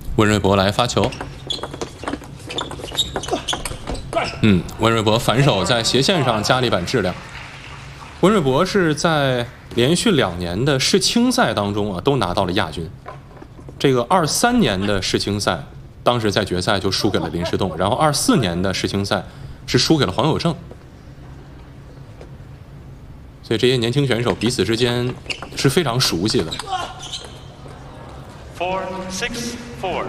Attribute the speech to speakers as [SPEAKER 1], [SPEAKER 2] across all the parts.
[SPEAKER 1] 温瑞博来发球。温瑞博反手在斜线上加了一板质量。温瑞博是在连续2年的世青赛当中啊，都拿到了亚军。这个23年的世青赛，当时在决赛就输给了林诗栋，然后24年的世青赛是输给了黄有正。所以这些年轻选手彼此之间是非常熟悉的。
[SPEAKER 2] 4-6-4。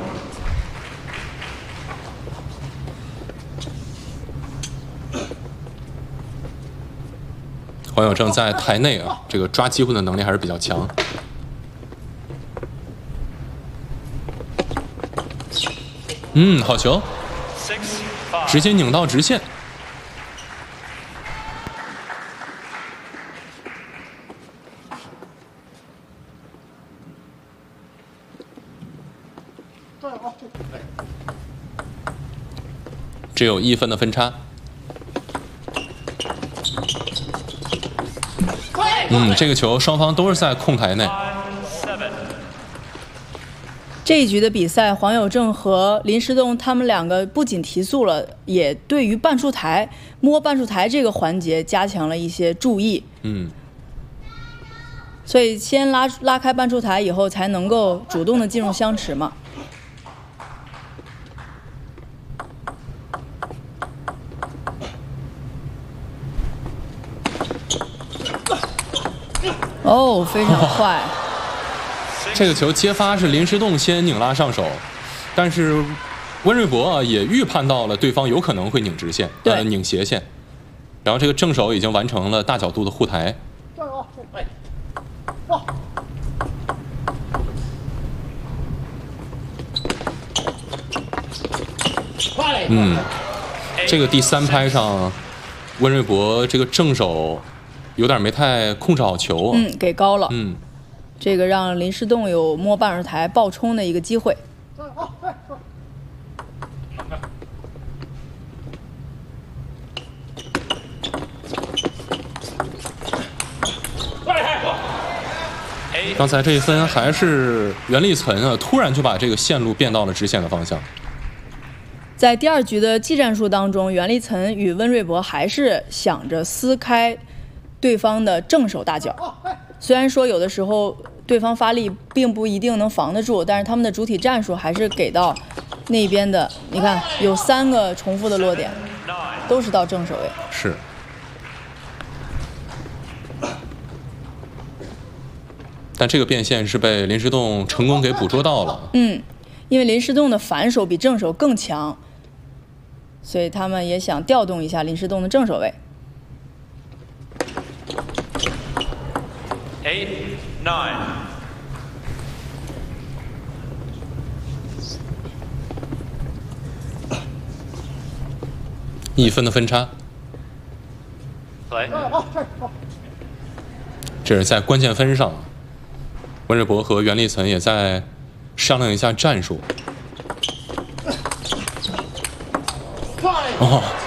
[SPEAKER 1] 黄有正在台内啊，这个抓机会的能力还是比较强。好球，直接拧到直线。只有1分的分差。这个球双方都是在控台内。
[SPEAKER 3] 这一局的比赛，黄有正和林诗栋他们两个不仅提速了，也对于半出台摸半出台这个环节加强了一些注意。所以先拉开半出台以后，才能够主动的进入相持嘛。哦，非常快。
[SPEAKER 1] 这个球接发是林诗栋先拧拉上手，但是温瑞博啊也预判到了对方有可能会拧直线，拧斜线，然后这个正手已经完成了大角度的护台。这个第3拍上，温瑞博这个正手有点没太控制好球，
[SPEAKER 3] 给高了，这个让林诗栋有摸半出台爆冲的一个机会。
[SPEAKER 1] 刚才这一分还是袁立岑啊，突然就把这个线路变到了直线的方向。
[SPEAKER 3] 在第2局的技战术当中，袁立岑与温瑞博还是想着撕开对方的正手大脚。虽然说有的时候对方发力并不一定能防得住，但是他们的主体战术还是给到那边的。你看，有3个重复的落点，都是到正手位。
[SPEAKER 1] 是。但这个变线是被林诗栋成功给捕捉到了。
[SPEAKER 3] 因为林诗栋的反手比正手更强，所以他们也想调动一下林诗栋的正手位。
[SPEAKER 2] 8-9。
[SPEAKER 1] 1分的分差。这是在关键分上，温瑞博和袁立岑也在商量一下战术。